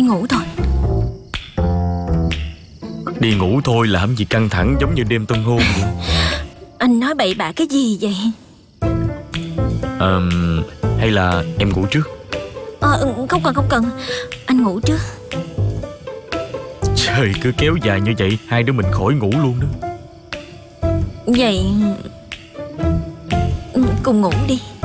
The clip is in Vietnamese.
ngủ thôi. Đi ngủ thôi làm gì căng thẳng giống như đêm tân hôn vậy? Anh nói bậy bạ cái gì vậy? Hay là em ngủ trước? Không cần. Anh ngủ trước. Trời, cứ kéo dài như vậy hai đứa mình khỏi ngủ luôn đó. Vậy cùng ngủ đi.